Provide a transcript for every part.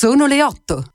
Sono le 8.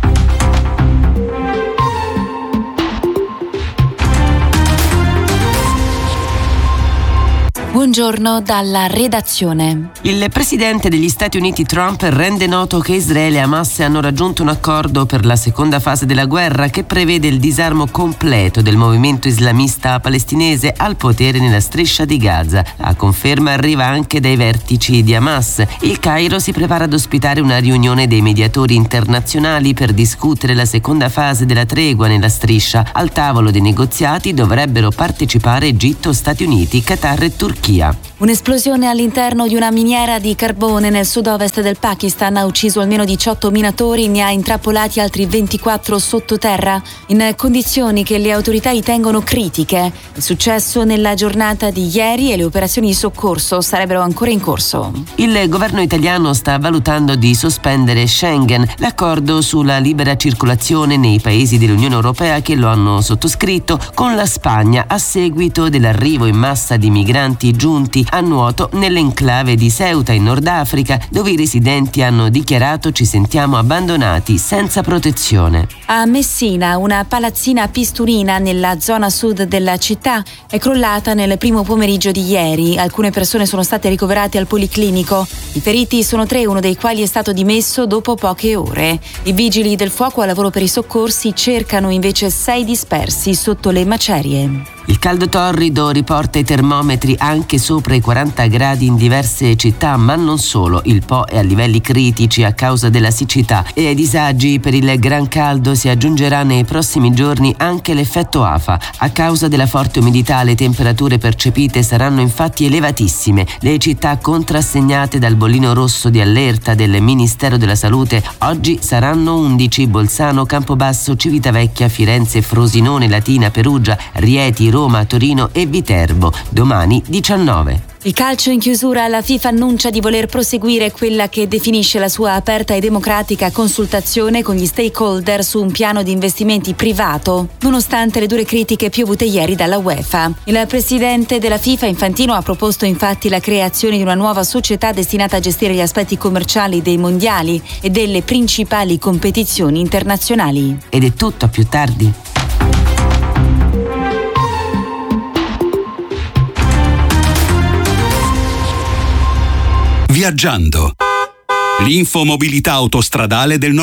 Buongiorno dalla redazione. Il presidente degli Stati Uniti Trump rende noto che Israele e Hamas hanno raggiunto un accordo per la seconda fase della guerra che prevede il disarmo completo del movimento islamista palestinese al potere nella striscia di Gaza. La conferma arriva anche dai vertici di Hamas. Il Cairo si prepara ad ospitare una riunione dei mediatori internazionali per discutere la seconda fase della tregua nella striscia. Al tavolo dei negoziati dovrebbero partecipare Egitto, Stati Uniti, Qatar e Turchia. Un'esplosione all'interno di una miniera di carbone nel sud-ovest del Pakistan ha ucciso almeno 18 minatori, ne ha intrappolati altri 24 sottoterra, in condizioni che le autorità ritengono critiche. Il successo nella giornata di ieri e le operazioni di soccorso sarebbero ancora in corso. Il governo italiano sta valutando di sospendere Schengen, l'accordo sulla libera circolazione nei paesi dell'Unione Europea che lo hanno sottoscritto con la Spagna a seguito dell'arrivo in massa di migranti giunti a nuoto nell'enclave di Ceuta in Nord Africa, dove i residenti hanno dichiarato: ci sentiamo abbandonati, senza protezione. A Messina, una palazzina a Pisturina nella zona sud della città è crollata nel primo pomeriggio di ieri. Alcune persone sono state ricoverate al policlinico. I feriti sono 3, uno dei quali è stato dimesso dopo poche ore. I vigili del fuoco a lavoro per i soccorsi cercano invece 6 dispersi sotto le macerie. Il caldo torrido riporta i termometri anche sopra i 40 gradi in diverse città, ma non solo. Il Po è a livelli critici a causa della siccità e ai disagi per il gran caldo si aggiungerà nei prossimi giorni anche l'effetto afa. A causa della forte umidità le temperature percepite saranno infatti elevatissime. Le città contrassegnate dal bollino rosso di allerta del Ministero della Salute oggi saranno 11: Bolzano, Campobasso, Civitavecchia, Firenze, Frosinone, Latina, Perugia, Rieti, Roma, Torino e Viterbo. Domani 19. Il calcio in chiusura, la FIFA annuncia di voler proseguire quella che definisce la sua aperta e democratica consultazione con gli stakeholder su un piano di investimenti privato, nonostante le dure critiche piovute ieri dalla UEFA. Il presidente della FIFA, Infantino, ha proposto infatti la creazione di una nuova società destinata a gestire gli aspetti commerciali dei mondiali e delle principali competizioni internazionali. Ed è tutto, a più tardi. Viaggiando. L'infomobilità autostradale del